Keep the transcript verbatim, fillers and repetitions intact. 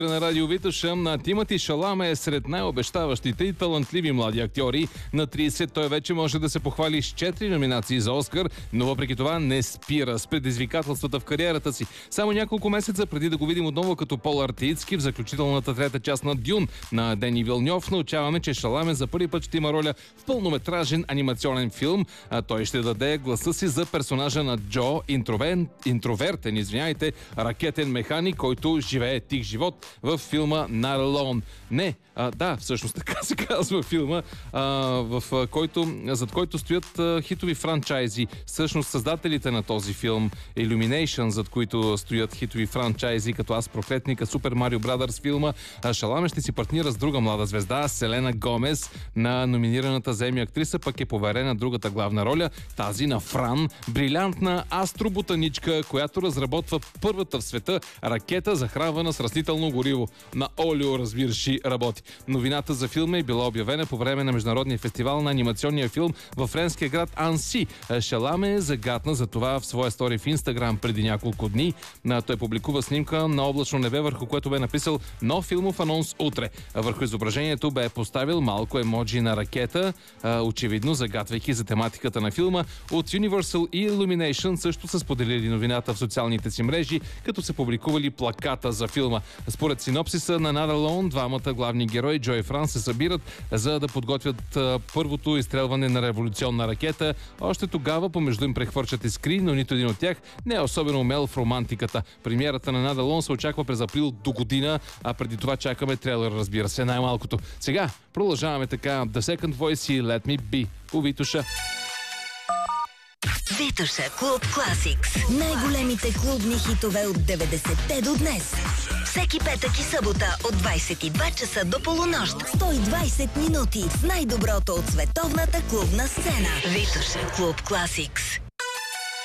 На радио Витоша на Тимати Шаламе е сред най-обещаващите и талантливи млади актьори. На трийсет той вече може да се похвали с четири номинации за Оскар, но въпреки това не спира с предизвикателствата в кариерата си. Само няколко месеца преди да го видим отново като Пол Артицки в заключителната трета част на Дюн на Дени Вилньов, научаваме, че Шаламе за първи път ще има роля в пълнометражен анимационен филм. А той ще даде гласа си за персонажа на Джо, интровен, интровертен, извиняйте, ракетен механик, който живее тих живот в филма Not Alone. Не, а, да, всъщност така се казва филма, а, в който, зад който стоят а, хитови франчайзи. Всъщност създателите на този филм, Illumination, зад които стоят хитови франчайзи, като Аз проклетника, Супер Марио Брадърс филма. А Шаламе ще си партнира с друга млада звезда, Селена Гомес. На номинираната за Еми актриса пък е поверена другата главна роля, тази на Фран, брилянтна астроботаничка, която разработва първата в света ракета, захранвана с растително гориво. На олио, разбираш, и работи. Новината за филма е била обявена по време на Международния фестивал на анимационния филм във френския град Анси. Шаламе е загадна за това в своя стори в Инстаграм преди няколко дни. Той публикува снимка на облачно небе, върху което бе написал нов филмов анонс утре. Върху изображението бе поставил малко емоджи на ракета, очевидно загатвайки за тематиката на филма. От Universal и Illumination също са споделили новината в социалните си мрежи, като са публикували плаката за филма. Според синопсиса на Not Alone, двамата главни герои Джо и Фран се събират, за да подготвят а, първото изстрелване на революционна ракета. Още тогава помежду им прехвърчат искри, но нито един от тях не е особено умел в романтиката. Премиерата на Not Alone се очаква през април до година, а преди това чакаме трейлер, разбира се, най-малкото. Сега продължаваме така The Second Voice и Let Me Be у Витоша. Витоша Клуб Класикс. Най-големите клубни хитове от деветдесетте до днес. Всеки петък и събота от двайсет и два часа до полунощ. сто и двайсет минути с най-доброто от световната клубна сцена. Витоша Клуб Класикс.